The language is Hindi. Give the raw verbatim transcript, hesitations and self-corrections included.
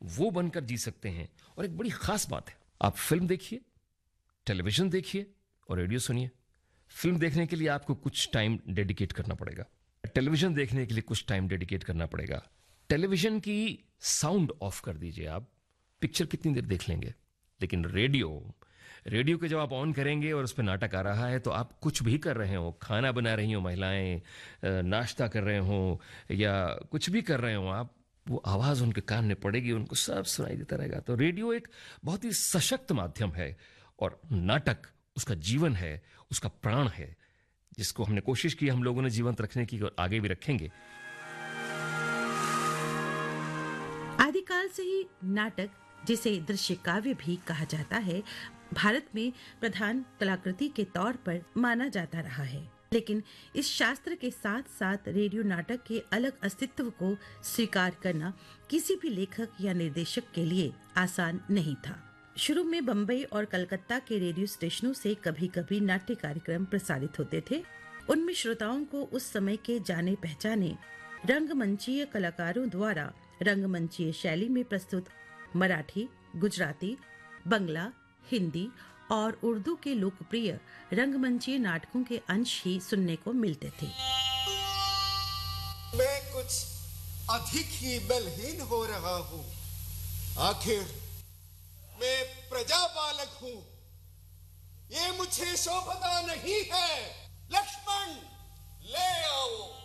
वो बनकर जी सकते हैं। और एक बड़ी खास बात है, आप फिल्म देखिए, टेलीविजन देखिए और रेडियो सुनिए। फिल्म देखने के लिए आपको कुछ टाइम डेडिकेट करना पड़ेगा, टेलीविजन देखने के लिए कुछ टाइम डेडिकेट करना पड़ेगा। टेलीविजन की साउंड ऑफ कर दीजिए, आप पिक्चर कितनी देर देख लेंगे। लेकिन रेडियो रेडियो के जब आप ऑन करेंगे और उस पर नाटक आ रहा है, तो आप कुछ भी कर रहे हो, खाना बना रही हो महिलाएं, नाश्ता कर रहे हो या कुछ भी कर रहे हो आप, वो आवाज़ उनके कान में पड़ेगी, उनको सब सुनाई देता रहेगा। तो रेडियो एक बहुत ही सशक्त माध्यम है और नाटक उसका जीवन है, उसका प्राण है, जिसको हमने कोशिश की हम लोगों ने जीवंत रखने की और आगे भी रखेंगे। आदिकाल से ही नाटक, जिसे दृश्य काव्य भी कहा जाता है, भारत में प्रधान कलाकृति के तौर पर माना जाता रहा है। लेकिन इस शास्त्र के साथ साथ रेडियो नाटक के अलग अस्तित्व को स्वीकार करना किसी भी लेखक या निर्देशक के लिए आसान नहीं था। शुरू में बम्बई और कलकत्ता के रेडियो स्टेशनों से कभी कभी नाट्य कार्यक्रम प्रसारित होते थे। उनमें श्रोताओं को उस समय के जाने पहचाने रंगमंचीय कलाकारों द्वारा रंगमंचीय शैली में प्रस्तुत मराठी, गुजराती, बंगला, हिंदी और उर्दू के लोकप्रिय रंगमंचीय नाटकों के अंश ही सुनने को मिलते थे। मैं कुछ अधिक ही बलहीन हो रहा हूँ। आखिर मैं प्रजा बालक हूँ, ये मुझे शोभता नहीं है। लक्ष्मण ले आओ।